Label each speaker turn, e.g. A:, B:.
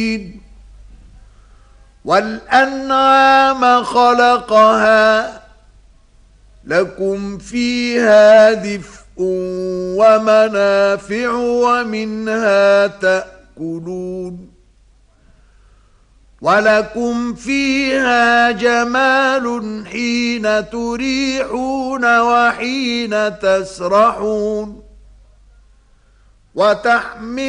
A: والأنعام خلقها لكم فيها دفء ومنافع ومنها تأكلون ولكم فيها جمال حين تريحون وحين تسرحون وتحمل